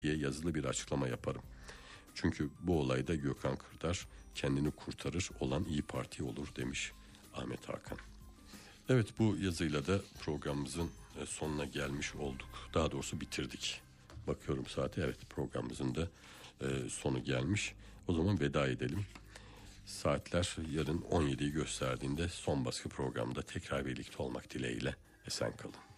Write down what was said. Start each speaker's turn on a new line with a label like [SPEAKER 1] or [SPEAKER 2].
[SPEAKER 1] diye yazılı bir açıklama yaparım. Çünkü bu olayda Gökhan Kırdar kendini kurtarır olan İyi Parti olur demiş Ahmet Hakan. Evet, bu yazıyla da programımızın sonuna gelmiş olduk. Daha doğrusu bitirdik. Bakıyorum saate, evet, programımızın da sonu gelmiş. O zaman veda edelim. Saatler yarın 17'yi gösterdiğinde son baskı programda tekrar birlikte olmak dileğiyle esen kalın.